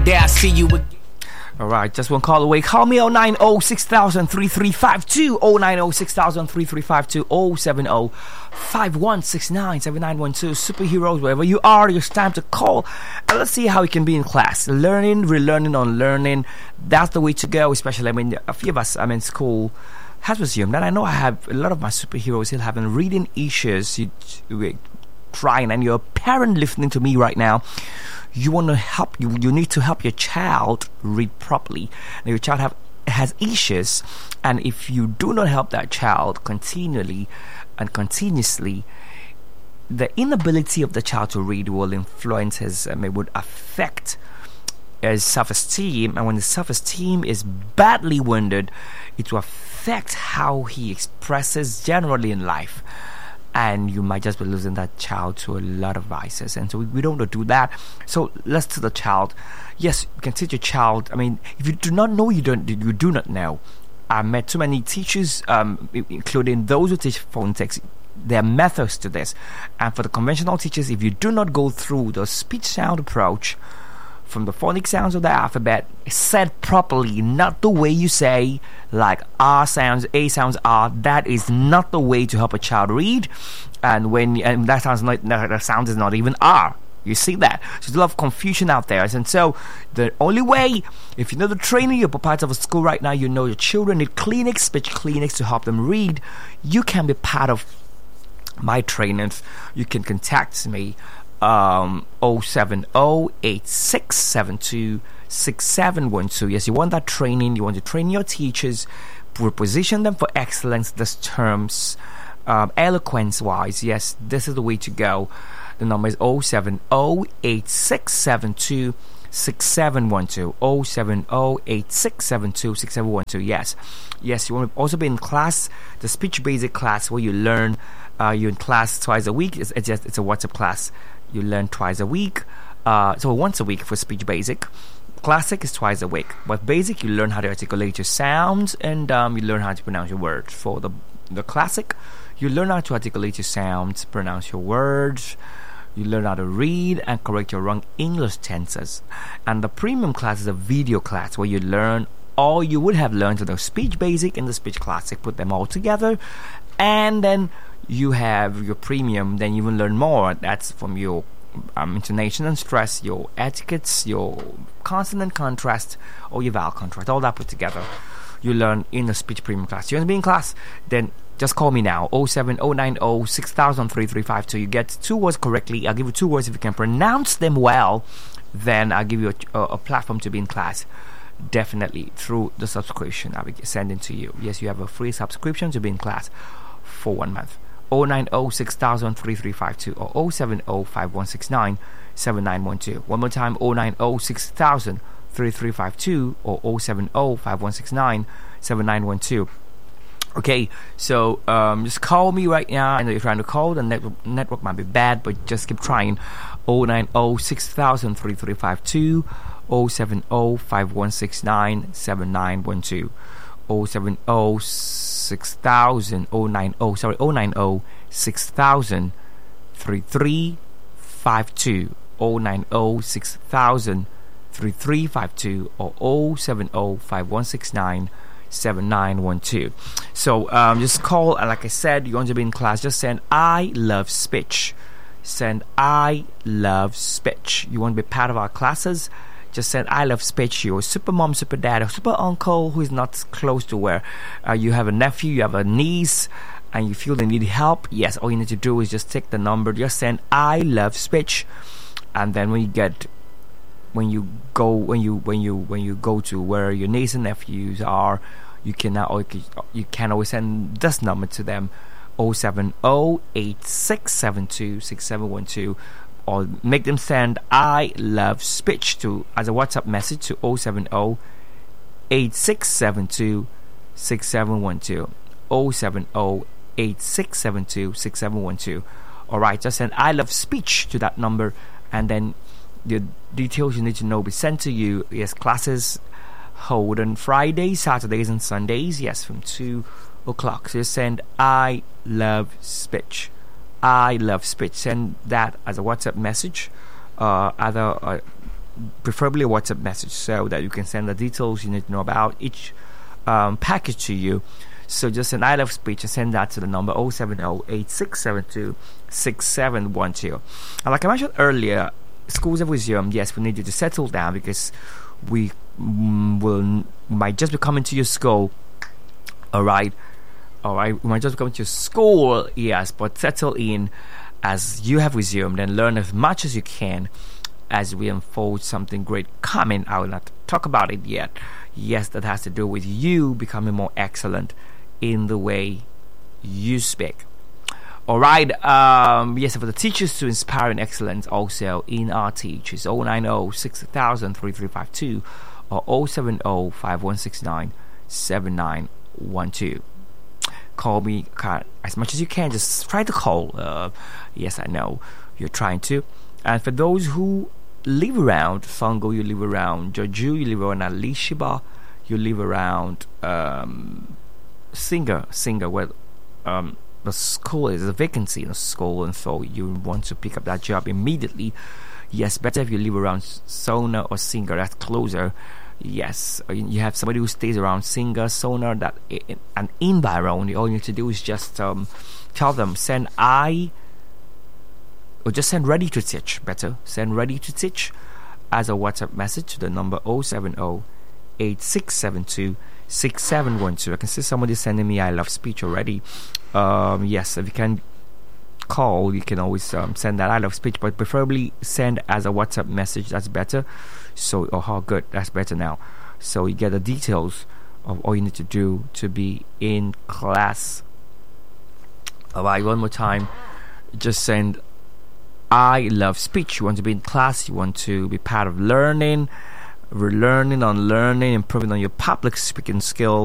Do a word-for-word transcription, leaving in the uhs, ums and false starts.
There I see you again. Alright, just one call away. Call me oh nine oh six thousand three three five two, oh nine oh six thousand three three five two, oh seven oh five one six nine seven nine one two. Superheroes, wherever you are, it's time to call. And let's see how we can be in class. Learning, relearning, unlearning. That's the way to go, especially, I mean, a few of us, I'm in school, has resumed. And I know I have a lot of my superheroes still having reading issues. You, you, trying, and you're a parent listening to me right now. You want to help you you need to help your child read properly. Now, your child have has issues, and if you do not help that child continually and continuously, the inability of the child to read will influence his um, it would affect his self-esteem, and when the self-esteem is badly wounded, it will affect how he expresses generally in life. And you might just be losing that child to a lot of vices, and so we, we don't want to do that. So let's to the child. Yes, you can teach your child. I mean, if you do not know, you don't you do not know. I met too many teachers, um, including those who teach phonetics. There are methods to this, and for the conventional teachers, if you do not go through the speech sound approach from the phonic sounds of the alphabet said properly, not the way you say, like R sounds, A sounds, R. That is not the way to help a child read. And when and that sounds not, that sound is not even R. You see that? So there's a lot of confusion out there. And so the only way, if you know the training, you're part of a school right now, you know your children need clinics, speech clinics to help them read. You can be part of my trainings. You can contact me. Um, oh seven oh eight six seven two six seven one two. Yes, you want that training. You want to train your teachers, position them for excellence. This terms, um, eloquence wise. Yes, this is the way to go. The number is oh seven oh eight six seven two six seven one two. oh seven oh eight six seven two six seven one two. Yes, yes. You want to also be in class, the speech basic class where you learn. Uh, you're in class twice a week. It's, it's just it's a WhatsApp class. You learn twice a week, uh, so once a week for speech basic. Classic is twice a week, but basic you learn how to articulate your sounds, and um, you learn how to pronounce your words. For the the classic, you learn how to articulate your sounds, pronounce your words. You learn how to read and correct your wrong English tenses. And the premium class is a video class where you learn all you would have learned in the speech basic and the speech classic. Put them all together, and then you have your premium. Then you will learn more. That's from your um, intonation and stress, your etiquettes, your consonant contrast, or your vowel contrast. All that put together, you learn in the speech premium class. You want to be in class? Then just call me now. oh seven oh nine oh six thousand three three five two. You get two words correctly. I'll give you two words. If you can pronounce them well, then I'll give you a, a, a platform to be in class. Definitely through the subscription I'll be sending to you. Yes, you have a free subscription to be in class for one month. oh nine oh six thousand three three five two or oh seven oh five one six nine seven nine one two. One more time, oh nine oh six thousand three three five two or oh seven oh five one six nine seven nine one two. Okay, so um, just call me right now. I know you're trying to call. The network, network might be bad, but just keep trying. oh nine oh six thousand three three five two oh seven oh five one six nine seven nine one two. oh seven oh six thousand oh nine oh sorry oh nine oh six thousand three three five two oh nine oh six thousand three three five two or oh seven oh five one six nine seven nine one two. So um, just call, and like I said, you want to be in class, just send I love speech. Send I love speech. You want to be part of our classes? Just send I love speech. Your super mom, super dad, or super uncle who is not close to where uh, you have a nephew, you have a niece, and you feel they need help. Yes, all you need to do is just take the number, just send I love speech, and then when you get when you go when you when you when you go to where your niece and nephews are, you can now you can always send this number to them, oh seven oh eight six seven two six seven one two. Or make them send I love speech to as a WhatsApp message to oh seven oh eight six seven two six seven one two. oh seven oh eight six seven two six seven one two. Alright, just send I love speech to that number, and then the details you need to know will be sent to you. Yes, classes hold on Fridays, Saturdays and Sundays, yes, from two o'clock. So just send I love speech. I love speech. Send that as a WhatsApp message, uh, either uh, preferably a WhatsApp message, so that you can send the details you need to know about each um, package to you. So just send I love speech and send that to the number oh seven oh, eight six seven two, six seven one two. And like I mentioned earlier, schools have resumed. Yes, we need you to settle down, because we mm, will might just be coming to your school. All right, all right. We might just be coming to your school. Yes, but settle in as you have resumed and learn as much as you can as we unfold something great coming. I will not talk about it yet. Yes, that has to do with you becoming more excellent in the way you speak. All right. Um, yes, for the teachers to inspire in excellence also in our teachers. oh nine oh, six thousand, three three five two or oh seven oh, five one six nine, seven nine one two. Call me as much as you can. Just try to call. Uh, yes, I know you're trying to. And for those who live around Songo, you live around Joju, you live around Alishiba, you live around um, Singer, Singer, where um, the school is a vacancy in the school, and so you want to pick up that job immediately. Yes, better if you live around Sona or Singer, that's closer. Yes, you have somebody who stays around Singer, Sona, that and environ. All you need to do is just um, tell them, send I, or just send ready to teach. Better send ready to teach as a WhatsApp message to the number oh seven oh, eight six seven two, six seven one two. I can see somebody sending me I love speech already. Um, yes, if you can call, you can always um, send that I love speech, but preferably send as a WhatsApp message. That's better. So, oh, how good, that's better now. So you get the details of all you need to do to be in class. All right, one more time, just send I love speech. You want to be in class, you want to be part of learning, relearning, unlearning, improving on your public speaking skills.